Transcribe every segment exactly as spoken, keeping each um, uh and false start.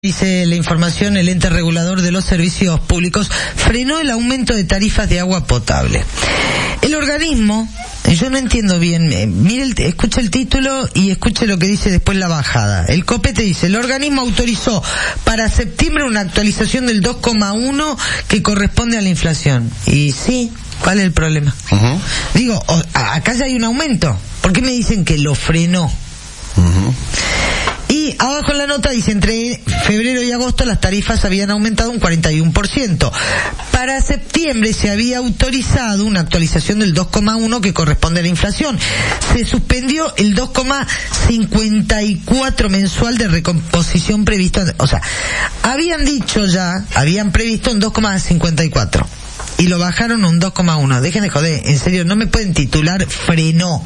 Dice la información, el ente regulador de los servicios públicos frenó el aumento de tarifas de agua potable. El organismo, yo no entiendo bien, eh, mire, el, escucha el título y escuche lo que dice después la bajada. El COPETE dice, el organismo autorizó para septiembre una actualización del dos coma uno que corresponde a la inflación. Y sí, ¿cuál es el problema? Uh-huh. Digo, o, a, acá ya hay un aumento. ¿Por qué me dicen que lo frenó? Uh-huh. Y abajo en la nota dice, entre febrero y agosto las tarifas habían aumentado un cuarenta y uno por ciento. Para septiembre se había autorizado una actualización del dos coma uno que corresponde a la inflación. Se suspendió el dos coma cincuenta y cuatro mensual de recomposición previsto. O sea, habían dicho ya, habían previsto un dos coma cincuenta y cuatro. Y lo bajaron a un dos coma uno. Dejen de joder, en serio, no me pueden titular frenó.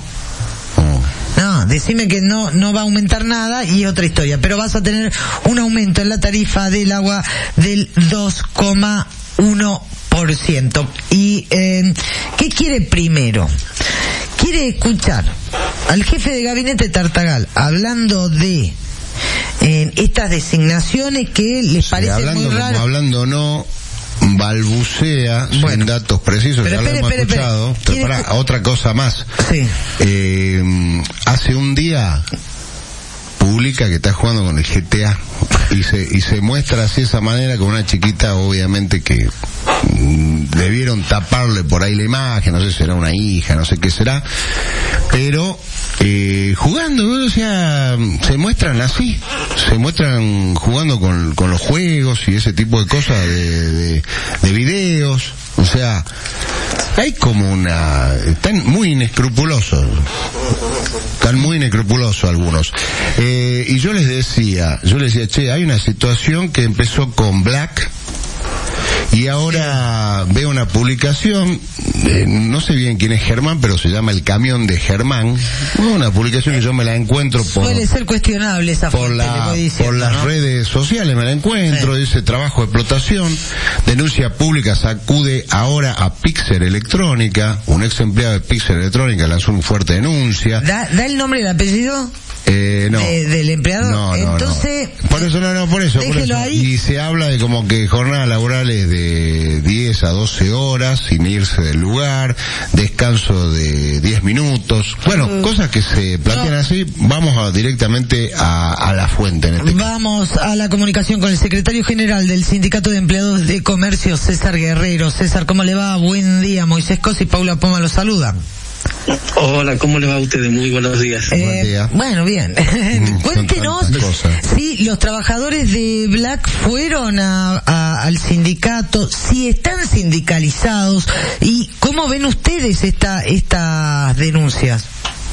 No, decime que no no va a aumentar nada y otra historia, pero vas a tener un aumento en la tarifa del agua del dos coma uno por ciento. Y eh, ¿qué quiere primero? Quiere escuchar al jefe de gabinete Tartagal hablando de eh, estas designaciones que les sí, parecen muy raras. Hablando no balbucea bueno, sin datos precisos, pero ya espere, lo hemos espere, escuchado. espere. Pero para, otra cosa más. Sí. Eh, hace un día publica que está jugando con el G T A y se y se muestra así de esa manera con una chiquita, obviamente que mm, debieron taparle por ahí la imagen, no sé si será una hija, no sé qué será, pero eh, jugando, o sea, se muestran así, se muestran jugando con, con los juegos y ese tipo de cosas de, de, de videos, o sea, hay como una, están muy inescrupulosos, están muy inescrupulosos algunos, eh, y yo les decía, yo les decía, che, hay una situación que empezó con Black, y ahora veo una publicación, eh, no sé bien quién es Germán, pero se llama El Camión de Germán, una publicación que yo me la encuentro por... Suele ser cuestionable esa por, fuente, la, diciendo, por las ¿no? redes sociales, me la encuentro, sí. Dice trabajo de explotación, denuncia pública sacude ahora a Pixel Electrónica, un ex empleado de Pixel Electrónica lanzó una fuerte denuncia. ¿Da, da el nombre y el apellido? Eh, no. De, del empleado. No, no, entonces no. Por eso no, no, por eso, por eso. Ahí. Y se habla de como que jornadas laborales de diez a doce horas sin irse del lugar, descanso de diez minutos. Bueno, uh, cosas que se plantean no. así. Vamos a, directamente a, a la fuente en este Vamos caso. a la comunicación con el secretario general del Sindicato de Empleados de Comercio, César Guerrero. César, ¿cómo le va? Buen día. Moisés Cosi y Paula Poma los saludan. Hola, ¿cómo le va a ustedes? Muy buenos días. Eh, Buen día. Bueno, bien. Mm, Cuéntenos si los trabajadores de Black fueron a, a, al sindicato, si están sindicalizados y cómo ven ustedes esta estas denuncias.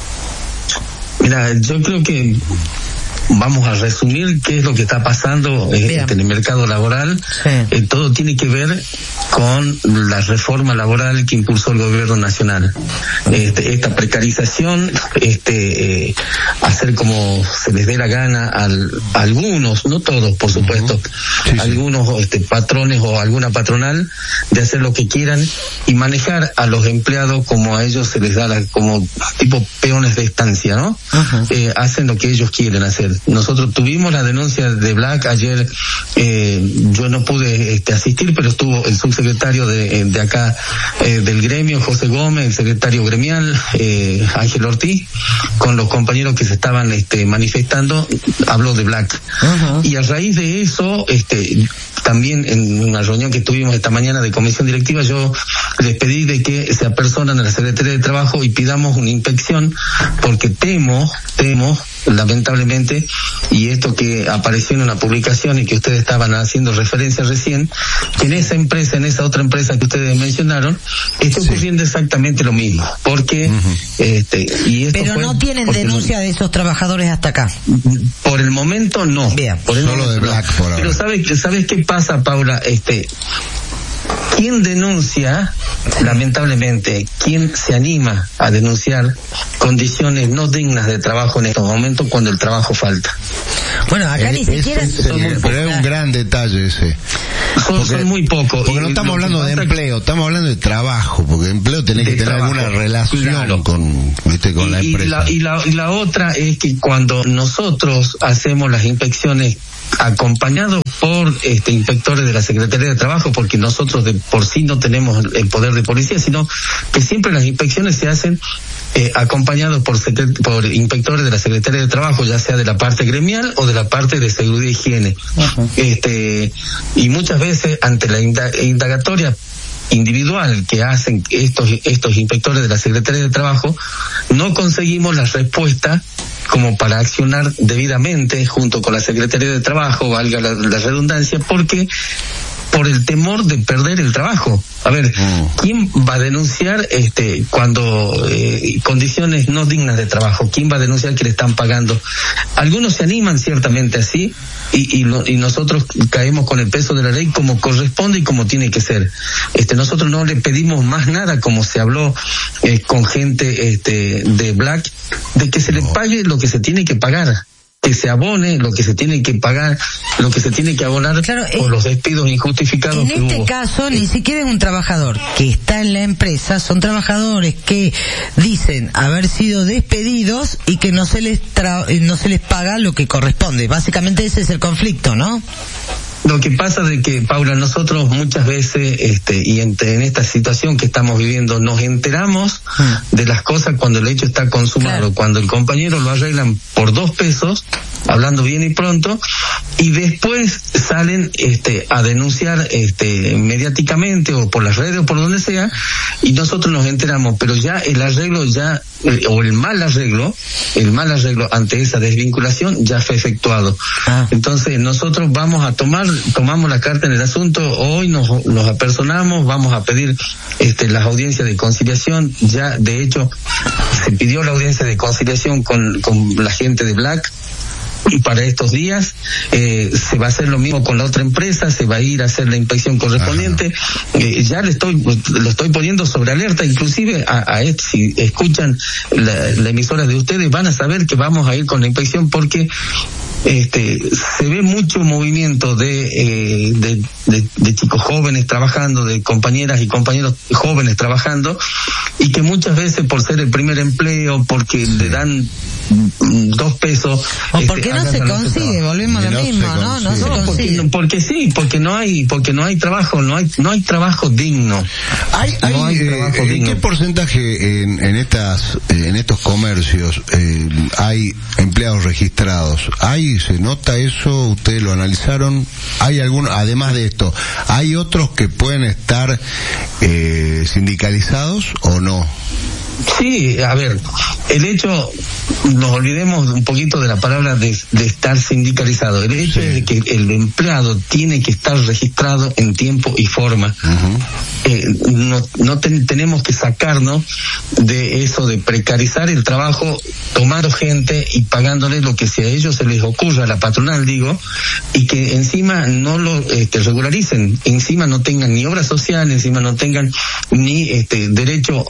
Mira, yo creo que vamos a resumir qué es lo que está pasando eh, en el mercado laboral. Sí. Eh, todo tiene que ver con la reforma laboral que impulsó el gobierno nacional. Este, esta precarización, este, eh, hacer como se les dé la gana al, a algunos, no todos, por supuesto, uh-huh. sí, algunos sí. Este, patrones o alguna patronal de hacer lo que quieran y manejar a los empleados como a ellos se les da la, como tipo peones de estancia, ¿no? Uh-huh. Eh, hacen lo que ellos quieren hacer. Nosotros tuvimos la denuncia de Black ayer, eh, yo no pude este, asistir, pero estuvo el subsecretario de, de acá eh, del gremio, José Gómez, el secretario gremial, eh, Ángel Ortiz, con los compañeros que se estaban este, manifestando, habló de Black. Uh-huh. Y a raíz de eso, este, también en una reunión que tuvimos esta mañana de comisión directiva, yo les pedí de que se apersonan a la Secretaría de Trabajo y pidamos una inspección, porque temo, temo, lamentablemente, y esto que apareció en una publicación y que ustedes estaban haciendo referencia recién, que en esa empresa, en esa otra empresa que ustedes mencionaron, está sí. ocurriendo exactamente lo mismo, porque uh-huh. este y esto pero fue no tienen denuncia de esos trabajadores hasta acá. Por el momento no. Bien. Por el Solo momento, de Black no. por ahora. Pero sabes sabes qué pasa, Paula, este ¿quién denuncia, lamentablemente, quién se anima a denunciar condiciones no dignas de trabajo en estos momentos cuando el trabajo falta? Bueno, acá eh, ni siquiera... Ese, son muy pero es un gran detalle ese. Son, porque, son muy pocos. Porque no estamos hablando de empleo, estamos hablando de trabajo, porque empleo tenés que tener trabajo, alguna relación claro. con, ¿viste? con y, la empresa. Y la, y, la, y la otra es que cuando nosotros hacemos las inspecciones acompañados por este inspectores de la Secretaría de Trabajo, porque nosotros de por sí no tenemos el poder de policía, sino que siempre las inspecciones se hacen eh, acompañados por, por inspectores de la Secretaría de Trabajo, ya sea de la parte gremial o de la parte de seguridad e higiene. Uh-huh. Este, y muchas veces ante la indagatoria individual que hacen estos estos inspectores de la Secretaría de Trabajo, no conseguimos la respuesta como para accionar debidamente junto con la Secretaría de Trabajo, valga la, la redundancia, porque por el temor de perder el trabajo. A ver, ¿quién va a denunciar este cuando eh, condiciones no dignas de trabajo? ¿Quién va a denunciar que le están pagando? Algunos se animan ciertamente así y, y, lo, y nosotros caemos con el peso de la ley como corresponde y como tiene que ser. Este, nosotros no le pedimos más nada, como se habló eh, con gente este de Black, de que se le pague lo que se tiene que pagar, que se abone lo que se tiene que pagar, lo que se tiene que abonar claro, por eh, los despidos injustificados en que este hubo. caso ni siquiera es un trabajador que está en la empresa, son trabajadores que dicen haber sido despedidos y que no se les tra- no se les paga lo que corresponde. Básicamente ese es el conflicto, ¿no? Lo que pasa de que, Paula, nosotros muchas veces, este, y en, en esta situación que estamos viviendo, nos enteramos mm. de las cosas cuando el hecho está consumado, claro. Cuando el compañero lo arreglan por dos pesos, hablando bien y pronto, y después salen, este, a denunciar, este, mediáticamente o por las redes o por donde sea, y nosotros nos enteramos, pero ya el arreglo ya, eh, o el mal arreglo, el mal arreglo ante esa desvinculación ya fue efectuado. Ah. Entonces nosotros vamos a tomar tomamos la carta en el asunto, hoy nos, nos apersonamos, vamos a pedir este, las audiencias de conciliación, ya de hecho se pidió la audiencia de conciliación con, con la gente de Black, y para estos días eh, se va a hacer lo mismo con la otra empresa, se va a ir a hacer la inspección correspondiente. Eh, ya le estoy lo estoy poniendo sobre alerta, inclusive a, a si escuchan la, la emisora de ustedes van a saber que vamos a ir con la inspección, porque este se ve mucho movimiento de, eh, de, de de chicos jóvenes trabajando, de compañeras y compañeros jóvenes trabajando, y que muchas veces por ser el primer empleo, porque le dan dos pesos, o este, porque no se consigue, volvemos a lo mismo, ¿no? No se no, consigue. Porque, porque sí, porque no hay, porque no hay trabajo, no hay, no hay trabajo digno. Hay, hay, no hay eh, trabajo ¿en digno. ¿Qué porcentaje en, en estas, en estos comercios eh, hay empleados registrados? ¿Hay, se nota eso? ¿Ustedes lo analizaron? ¿Hay algún, además de esto, hay otros que pueden estar eh, sindicalizados o no? Sí, a ver, el hecho, nos olvidemos un poquito de la palabra de, de estar sindicalizado. El hecho sí. es de que el empleado tiene que estar registrado en tiempo y forma. Uh-huh. Eh, no no ten, tenemos que sacarnos de eso de precarizar el trabajo, tomar gente y pagándole lo que si a ellos se les ocurra, a la patronal digo, y que encima no lo este, regularicen, encima no tengan ni obra social, encima no tengan ni este derecho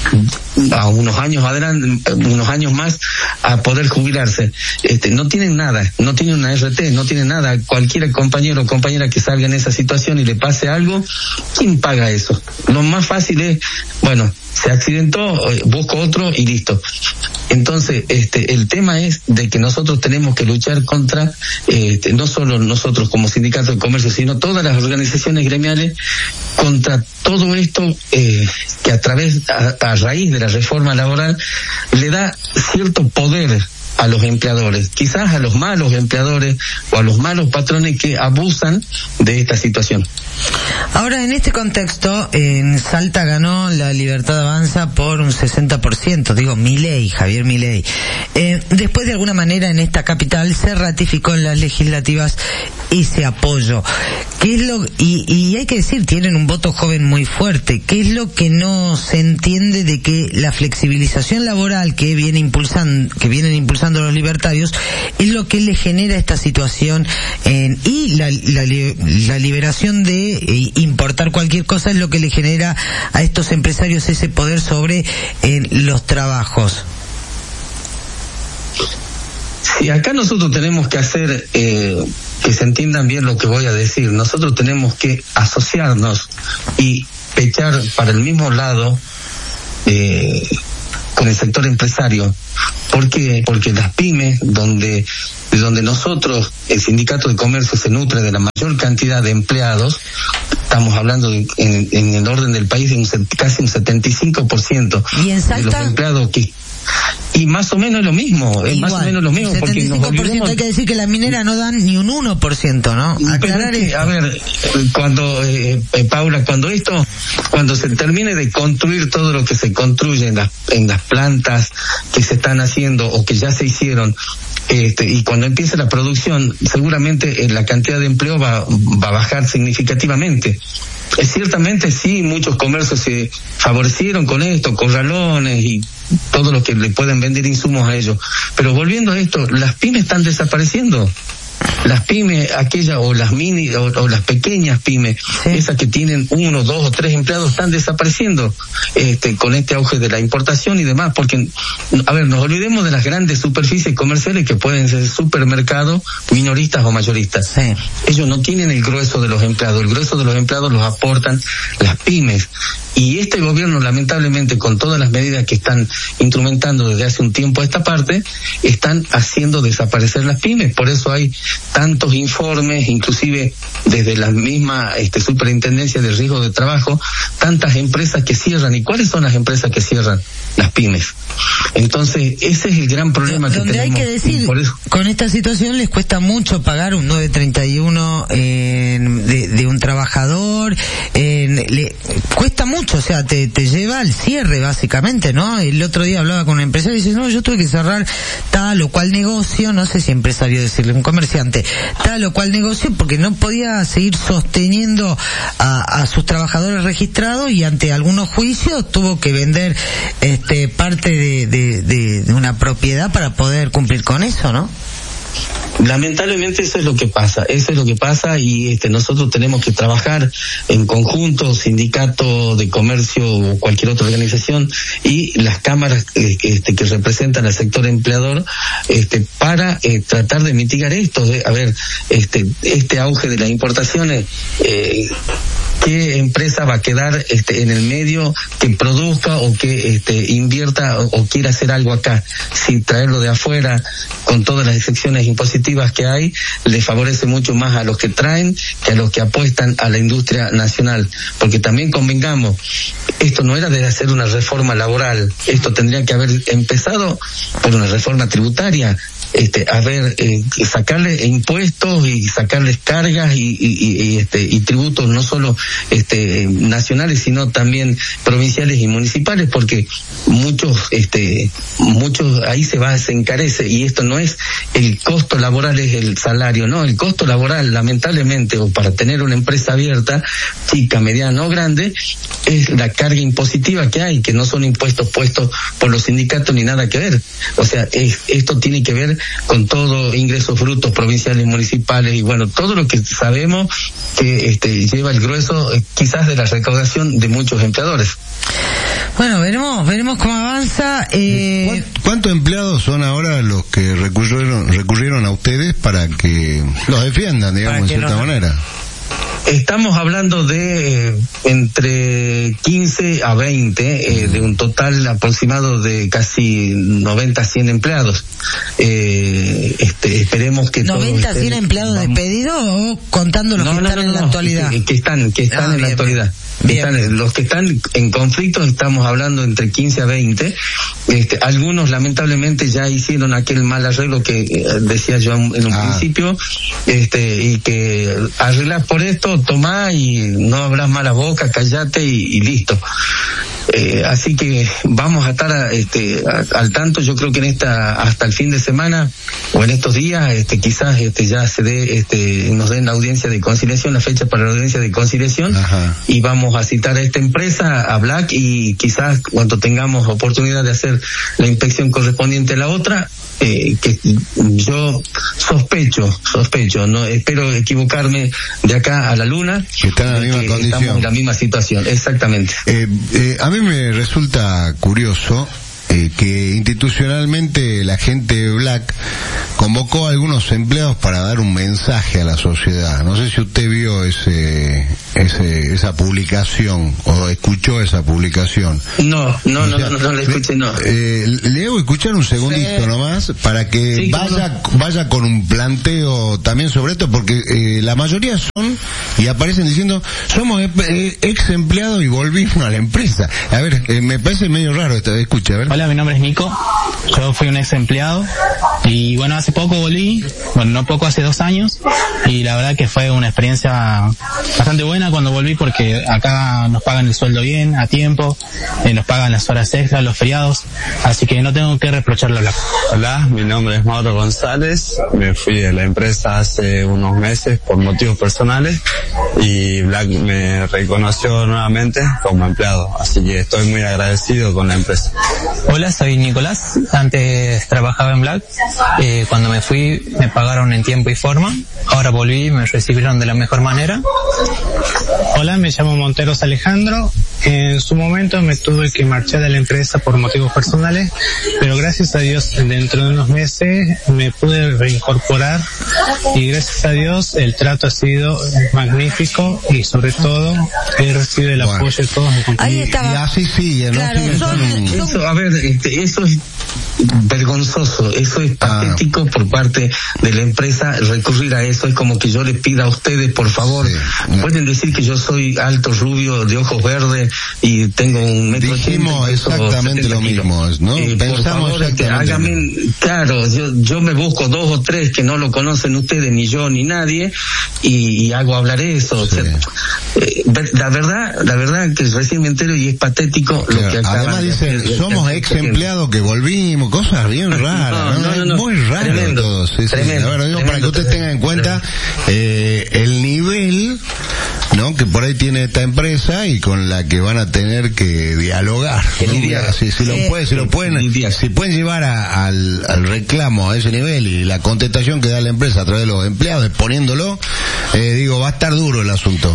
a unos años adelante, unos años más a poder jubilarse. Este, no tienen nada, no tienen una R T, no tienen nada. Cualquier compañero o compañera que salga en esa situación y le pase algo, ¿quién paga eso? Lo más fácil es, bueno, se accidentó, busco otro y listo. Entonces, este, el tema es de que nosotros tenemos que luchar contra, este, no solo nosotros como sindicato de comercio, sino todas las organizaciones gremiales, contra todo esto eh, que a través, a, a raíz de la reforma laboral, le da cierto poder a los empleadores, quizás a los malos empleadores o a los malos patrones que abusan de esta situación. Ahora, en este contexto, en Salta ganó la Libertad Avanza por un sesenta por ciento, digo, Milei, Javier Milei. Eh, después, de alguna manera, en esta capital se ratificó en las legislativas ese apoyo. ¿Qué es lo, y, y hay que decir, tienen un voto joven muy fuerte. ¿Qué es lo que no se entiende de que la flexibilización laboral que viene impulsando, que vienen impulsando los libertarios, es lo que le genera esta situación, eh, y la, la, la liberación de eh, importar cualquier cosa es lo que le genera a estos empresarios ese poder sobre eh, los trabajos? Sí, acá nosotros tenemos que hacer, eh, que se entiendan bien lo que voy a decir. Nosotros tenemos que asociarnos y pechar para el mismo lado eh, con el sector empresario. ¿Por qué? Porque las pymes, donde de donde nosotros, el sindicato de comercio, se nutre de la mayor cantidad de empleados, estamos hablando de, en, en el orden del país de un, casi un setenta y cinco por ciento de los empleados que... Y más o menos lo mismo, es más o menos lo mismo, porque nos olvidemos... Hay que decir que las mineras no dan ni un uno por ciento, ¿no? Aclarar es que, a ver, cuando, eh, eh, Paula, cuando esto, cuando se termine de construir todo lo que se construye en las, en las plantas que se están haciendo o que ya se hicieron, este, y cuando empiece la producción, seguramente eh, la cantidad de empleo va, va a bajar significativamente. Eh, ciertamente sí, muchos comercios se favorecieron con esto, corralones y todo lo que le pueden vender insumos a ellos. Pero volviendo a esto, las pymes están desapareciendo. Las pymes, aquellas, o las mini, o, o las pequeñas pymes, sí, esas que tienen uno, dos o tres empleados, están desapareciendo, este, con este auge de la importación y demás, porque, a ver, nos olvidemos de las grandes superficies comerciales que pueden ser supermercados, minoristas o mayoristas. Sí. Ellos no tienen el grueso de los empleados, el grueso de los empleados los aportan las pymes. Y este gobierno, lamentablemente, con todas las medidas que están instrumentando desde hace un tiempo a esta parte, están haciendo desaparecer las pymes. Por eso hay tantos informes, inclusive desde la misma este, superintendencia de riesgo de trabajo, tantas empresas que cierran. ¿Y cuáles son las empresas que cierran? Las pymes. Entonces, ese es el gran problema que donde tenemos. Hay que decir, con esta situación les cuesta mucho pagar un nueve treinta y uno eh, de, de un trabajador, eh, le cuesta mucho, o sea, te, te lleva al cierre básicamente, ¿no? El otro día hablaba con un empresario y dice, no, yo tuve que cerrar tal o cual negocio, no sé si empresario decirle, un comerciante, tal o cual negocio, porque no podía seguir sosteniendo a, a sus trabajadores registrados, y ante algunos juicios tuvo que vender este parte de, de, de, de una propiedad para poder cumplir con eso, ¿no? Lamentablemente eso es lo que pasa, eso es lo que pasa y este nosotros tenemos que trabajar en conjunto, sindicato de comercio o cualquier otra organización y las cámaras eh, este, que representan al sector empleador este para eh, tratar de mitigar esto, de, a ver, este este auge de las importaciones, eh, ¿qué empresa va a quedar este en el medio que produzca o que este invierta o, o quiera hacer algo acá? Si traerlo de afuera con todas las excepciones impositivas que hay, le favorece mucho más a los que traen que a los que apuestan a la industria nacional, porque también convengamos, esto no era de hacer una reforma laboral, esto tendría que haber empezado por una reforma tributaria, este, a ver, eh, sacarle impuestos y sacarles cargas y, y, y, este, y tributos no solo este, nacionales sino también provinciales y municipales, porque muchos, este, muchos ahí se va, se encarece y esto no es el costo laboral, es el salario, no, el costo laboral lamentablemente, o para tener una empresa abierta, chica, mediana o grande, es la carga impositiva que hay, que no son impuestos puestos por los sindicatos ni nada que ver, o sea, es, esto tiene que ver con todo ingresos brutos provinciales, municipales y bueno, todo lo que sabemos que este lleva el grueso eh, quizás de la recaudación de muchos empleadores. Bueno, veremos, veremos cómo avanza. Eh... ¿Cuántos empleados son ahora los que recurrieron, recurrieron a ustedes para que los defiendan, digamos, de cierta los... manera? Estamos hablando de eh, entre quince a veinte, eh, de un total aproximado de casi noventa a cien empleados. Eh, este, esperemos que noventa a cien empleados vamos... despedidos o contando los no, que no, están no, en no, la actualidad. Que, que están, que están ah, en bien, la actualidad. Bien. Están, los que están en conflicto estamos hablando entre quince a veinte. Este, algunos lamentablemente ya hicieron aquel mal arreglo que eh, decía yo en un ah. principio, este, y que arreglás por esto, tomá y no abras mala boca, callate y, y listo. Eh, así que vamos a estar a, este, a, al tanto. Yo creo que en esta hasta el fin de semana o en estos días, este, quizás este ya se dé, este, nos den la audiencia de conciliación, la fecha para la audiencia de conciliación. Ajá. Y vamos a citar a esta empresa, a Black, y quizás cuando tengamos oportunidad de hacer la inspección correspondiente a la otra, eh, que yo sospecho, sospecho, no espero equivocarme de acá a la luna, que está en la misma condición, estamos en la misma situación, exactamente. Eh, eh, a mí me resulta curioso eh, que institucionalmente la gente de Black convocó a algunos empleados para dar un mensaje a la sociedad. No sé si usted vio ese, ese esa publicación o escuchó esa publicación. No, no, no, o sea, no, no, no la escuché, no. Eh, le debo escuchar un segundito sí. nomás para que sí, vaya no. vaya con un planteo también sobre esto, porque eh, la mayoría son y aparecen diciendo somos eh, ex empleados y volvimos a la empresa. A ver, eh, me parece medio raro esto. Escucha, a ver. Hola, mi nombre es Nico. Yo fui un ex empleado y bueno, hace poco volví, bueno, no poco, hace dos años, y la verdad que fue una experiencia bastante buena cuando volví, porque acá nos pagan el sueldo bien, a tiempo, eh, nos pagan las horas extras, los feriados, así que no tengo que reprocharle a Black. Hola, mi nombre es Mauro González, me fui de la empresa hace unos meses por motivos personales y Black me reconoció nuevamente como empleado, así que estoy muy agradecido con la empresa. Hola, soy Nicolás, antes trabajaba en Black, eh, cuando me fui me pagaron en tiempo y forma, ahora volví y me recibieron de la mejor manera. Hola, me llamo Monteros Alejandro. En su momento me tuve que marchar de la empresa por motivos personales, pero gracias a Dios dentro de unos meses me pude reincorporar y gracias a Dios el trato ha sido magnífico y sobre todo he recibido el bueno. apoyo de todos mis compañeros. Ahí estaba. Y así sigue, ¿no? Claro, sigue son, son... Eso, a ver, este, eso es vergonzoso, eso es patético ah. por parte de la empresa recurrir a eso. Es como que yo les pida a ustedes, por favor, sí. no. pueden decir que yo soy alto, rubio, de ojos verdes y tengo un metro Dijimos ochenta, exactamente lo mismo, ¿no? Eh, Pensamos por favor, que hágame, claro, yo, yo me busco dos o tres que no lo conocen ustedes, ni yo, ni nadie, y, y hago hablar eso. Sí. O sea, eh, la verdad, la verdad que recién me entero y es patético claro. lo que acaban Además dicen, de hacer, somos ex empleados que volvimos, cosas bien raras, no, no, no, no, muy raro tremendo, todo. Sí, tremendo, sí. A ver, digo, para que usted tenga en cuenta eh, el nivel, ¿no? Que por ahí tiene esta empresa y con la que van a tener que dialogar, ¿no? si, si lo pueden, si lo pueden, si pueden llevar a, al, al reclamo a ese nivel y la contestación que da la empresa a través de los empleados, exponiéndolo, eh, digo, va a estar duro el asunto.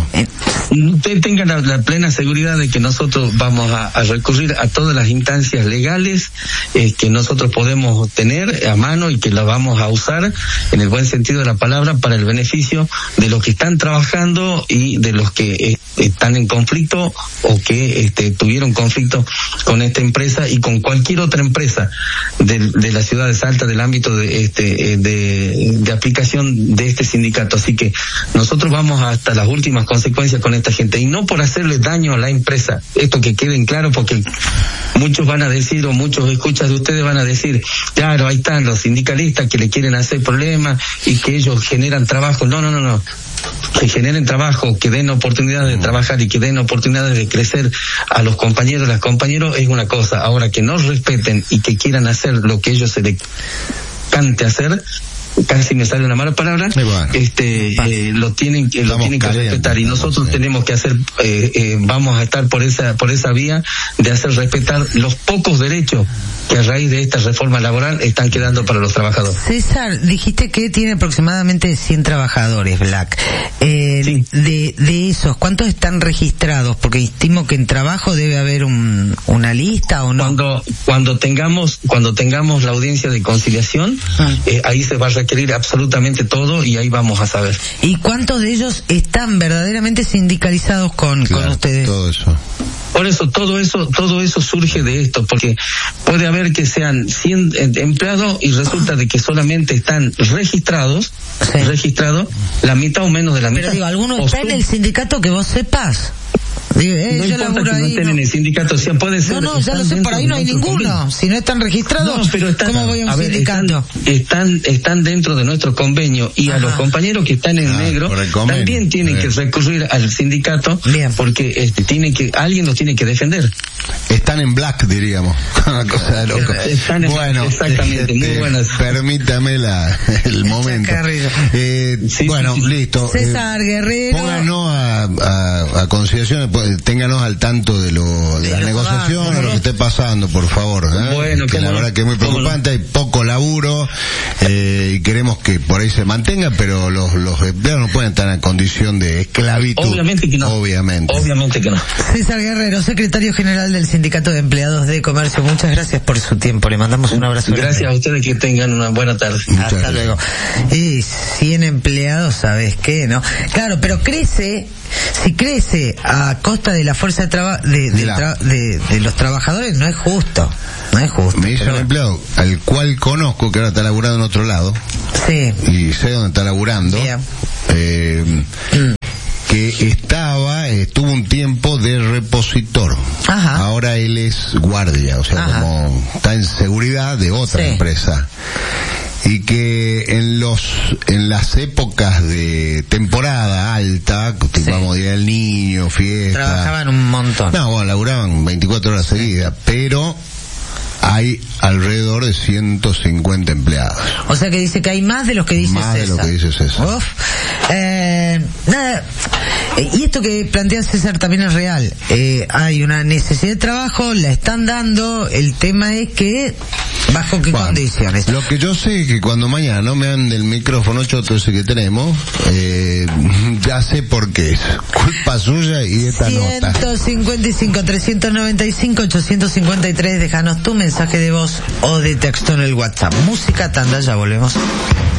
Usted tenga la, la plena seguridad de que nosotros vamos a, a recurrir a todas las instancias legales eh, que nosotros podemos tener a mano y que la vamos a usar en el buen sentido de la palabra para el beneficio de los que están trabajando y de los que eh, están en conflicto o que este, tuvieron conflicto con esta empresa y con cualquier otra empresa de, de la ciudad de Salta, del ámbito de este de, de aplicación de este sindicato. Así que nosotros vamos hasta las últimas consecuencias con esta gente y no por hacerle daño a la empresa. Esto que queden claro, porque muchos van a decir o muchos escuchas de ustedes van a decir, claro, ahí están los sindicalistas que le quieren hacer problemas y que ellos generan trabajo. No, no, no, no. Que generen trabajo, que den oportunidades de trabajar y que den oportunidades de crecer a los compañeros, las compañeros es una cosa. Ahora, que no respeten y que quieran hacer lo que ellos se les cante hacer, casi me sale una mala palabra, bueno, este eh, lo tienen que lo tienen que respetar y nosotros tenemos que hacer eh, eh, vamos a estar por esa por esa vía de hacer respetar los pocos derechos que a raíz de esta reforma laboral están quedando para los trabajadores. César, dijiste que tiene aproximadamente cien trabajadores Black. Eh, sí. de de esos, ¿cuántos están registrados? Porque estimo que en trabajo debe haber un, una lista o no. Cuando cuando tengamos cuando tengamos la audiencia de conciliación, ah. eh, ahí se va a requerir absolutamente todo y ahí vamos a saber. ¿Y cuántos de ellos están verdaderamente sindicalizados con, claro, con ustedes? Todo eso. Por eso, todo eso, todo eso surge de esto, porque puede haber que sean cien empleados y resulta de que solamente están registrados, sí. registrados, la mitad o menos de la mitad. Pero digo, ¿alguno está en el sindicato que vos sepas? Digo, eh, no yo importa que ahí, no estén no. en el sindicato, o sea, puede ser. No, no, ya lo sé, por ahí no hay ninguno. Convenio. Si no están registrados, no, pero están, ¿cómo voy a un a ver, sindicato? Están, están, están dentro de nuestro convenio y Ajá. a los compañeros que están en ah, negro también tienen Bien. que recurrir al sindicato Bien. porque este, tienen que, alguien los tiene que defender. Están en black, diríamos. Una cosa de loco. Están en bueno, black, exactamente, este, muy buenas. Permítame la, el momento. Eh, sí, bueno, sí, sí. listo. César eh, Guerrero. Pónganos a, a, a consideración, ténganos al tanto de lo de, de la negociación, de lo que esté pasando, por favor. ¿eh? Bueno, que la verdad que es muy preocupante, hay poco laburo eh, y queremos que por ahí se mantenga, pero los, los empleados no pueden estar en condición de esclavitud. Obviamente que no. Obviamente. Obviamente que no. César Guerrero, secretario general del Sindicato de Empleados de Comercio, muchas gracias por su tiempo, le mandamos un abrazo. Gracias grande. A ustedes, que tengan una buena tarde. Muchas Hasta gracias. Luego. Y cien empleados, ¿sabes qué? ¿No? Claro, pero crece, si crece a costa de la fuerza de trabajo de, de, tra de, de los trabajadores, no es justo. No es justo. Me dice pero... un empleado al cual conozco, que ahora está laburando en otro lado. Sí. Y sé dónde está laburando. Yeah. Eh, mm. que estaba, estuvo un tiempo de repositor. Ajá. Ahora él es guardia, o sea, Ajá. como está en seguridad de otra sí. empresa. Y que en los en las épocas de temporada alta, sí. vamos a Día del Niño, fiesta, trabajaban un montón. No, bueno, laburaban veinticuatro horas seguidas, pero hay alrededor de ciento cincuenta empleados. O sea que dice que hay más de los que dice más César. de lo que dice César. Uf. Eh, nada. Y esto que plantea César también es real. Eh, hay una necesidad de trabajo, la están dando. El tema es que bajo qué bueno, condiciones. Lo que yo sé es que cuando mañana no me ande el micrófono choto ese que tenemos, eh, ya sé por qué es culpa suya y esta nota. ciento cincuenta y cinco, trescientos noventa y cinco, ochocientos cincuenta y tres. Déjanos tu mensaje de voz o de texto en el WhatsApp. Música tanda, ya volvemos.